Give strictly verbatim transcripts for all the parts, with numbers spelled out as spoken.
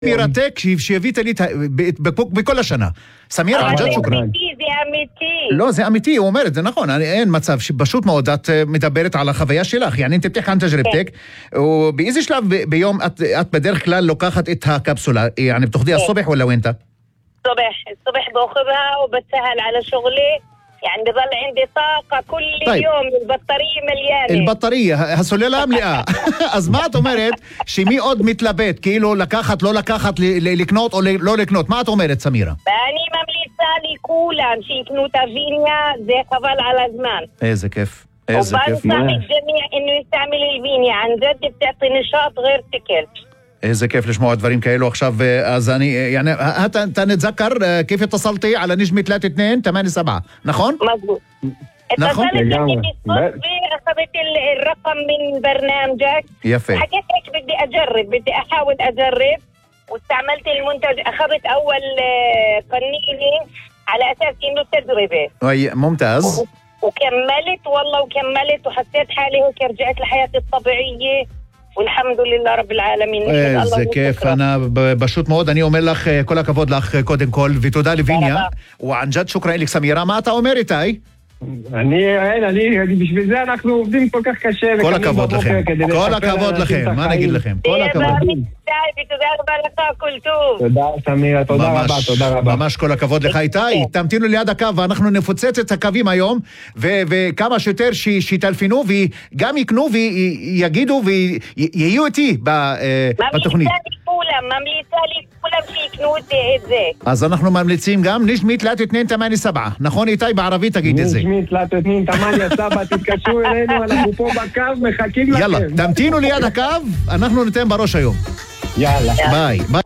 מירתק שהביאת לי בכל השנה. סמירה, ען ג'ד שוקרן. זה אמיתי. לא, זה אמיתי, הוא אומר את זה נכון, אין מצב, פשוט מאוד את מדברת על החוויה שלך, يعني انت بتحكي عن تجربتك, ובאיזה שלב ביום את בדרך כלל לוקחת את הקפסולה, يعني بتاخديها الصبح ولا وين انت؟ الصبح الصبح باخذها وبتسهل على شغلي, يعني بضل عندي طاقة كل طيب. يوم, البطارية مليانة. البطارية, הסוללה מלאה. אז מה את אומרת שמי עוד מתלבט, כאילו לקחת, לא לקחת, לקנות או לא לקנות, מה את אומרת סמירה? ואני ממליצה לכולם שיקנו את הוויניה, זה חבל על הזמן. איזה כיף, איזה כיף. ובנصح الجميع انه يستعمل الفينيا, عن جد بتعطي نشاط غير ثقل. איזה כיף לשמוע דברים כאלו עכשיו. אז אני, يعني אתה נתזכר كيف اتصلتي على نجمة ثلاثة اثنين ثمانية سبعة, נכון? مظبوط. נכון? اتصلت بي بالصدفة, اخذت الرقم من برنامجك. يفي. حكيت هيك بدي اجرب, بدي احاول اجرب, واستعملت المنتج, اخذت اول قنينة على اساس انه تجربة. اي ممتاز. وكملت والله وكملت وحسيت حالي هيك رجعت لحياتي الطبيعية, والحمد لله رب العالمين. איזה כיף, אנה, פשוט מאוד, אני אומר לך כל הכבוד לך קודם כל, ותודה לוויניה, וען ג'ד שוקרן לך סמירה. מה אתה אומר איתי? אני, אני, בשביל זה אנחנו עובדים כל כך קשה. כל הכבוד לכם, כל הכבוד לכם, מה נגיד לכם? כל הכבוד. ותודה רבה לך, כל טוב. תודה סמירה, תודה רבה, תודה רבה. ממש כל הכבוד לך איתי. תמתינו ליד הקו ואנחנו נפוצץ את הקווים היום, וכמה שיותר שיטלפנו וגם יקנו ויגידו ויהיו איתי בתוכנית. ממליצה לי כולם שיקנו את זה. אז אנחנו ממליצים גם נשמי ثلاثة اثنين ثمانية سبعة, נכון איתי? בערבית תגיד את זה. נשמי ثلاثة اثنين ثمانية سبعة, תתקשרו אלינו, אנחנו פה בקו, מחכים לכם. יאללה, תמתינו ליד הקו, אנחנו ניתן בראש היום. يلا باي باي.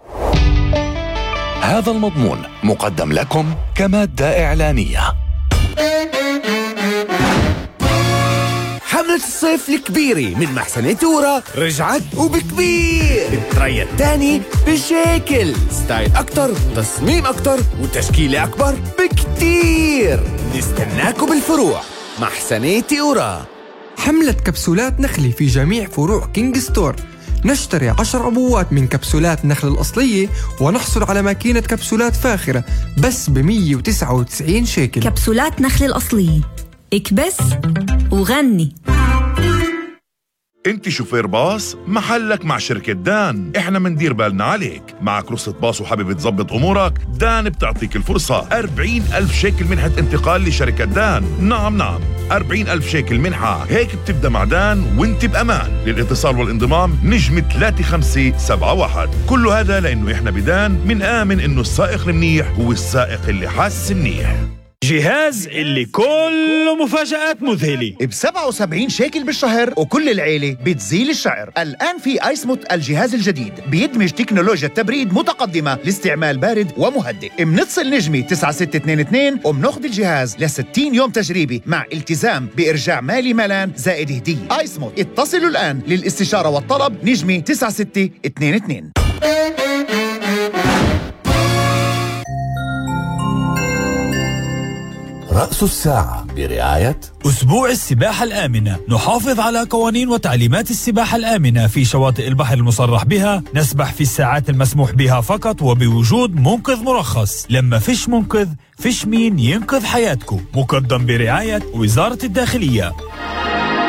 هذا المضمون مقدم لكم كمادة إعلانية. حملة الصيف الكبيرة من محسن تورا رجعت وبكبير. التري الثاني بشكل ستايل أكتر, تصميم أكتر, وتشكيلة أكبر بكتير. نستناكم بالفروع محسن تورا. حملة كبسولات نخلي في جميع فروع كينج ستور. نشتري عشر عبوات من كبسولات نخل الأصلية ونحصل على ماكينة كبسولات فاخرة بس بمية وتسعة وتسعين شيكل. كبسولات نخل الأصلية, اكبس وغني. انت شوفير باص, محلك مع شركة دان. احنا مندير بالنا عليك. معك رخصة باص وحابب تظبط امورك, دان بتعطيك الفرصة. أربعين ألف شيكل منحة انتقال لشركة دان. نعم نعم, أربعين ألف شيكل منحة. هيك بتبدأ مع دان وانت بأمان. للاتصال والانضمام نجم ثلاثة خمسة سبعة واحد. كل هذا لأنه احنا بدان من آمن انه السائق المنيح هو السائق اللي حاس منيح. جهاز اللي كله مفاجآت مذهلة بسبعة وسبعين شيكل بالشهر, وكل العيلة بتزيل الشعر. الآن في آيسموت الجهاز الجديد بيدمج تكنولوجيا تبريد متقدمة لاستعمال بارد ومهدئ. منتصل نجمي تسعة ستة اثنين اثنين ومناخذ الجهاز لستين يوم تجريبي مع التزام بإرجاع مالي مالان زائد هدية. آيسموت, اتصلوا الآن للاستشارة والطلب نجمي تسعة ستة اثنين اثنين. رأس الساعة برعاية أسبوع السباحة الآمنة. نحافظ على قوانين وتعليمات السباحة الآمنة في شواطئ البحر المصرح بها. نسبح في الساعات المسموح بها فقط وبوجود منقذ مرخص. لما فيش منقذ, فيش مين ينقذ حياتكم. مقدم برعاية وزارة الداخلية.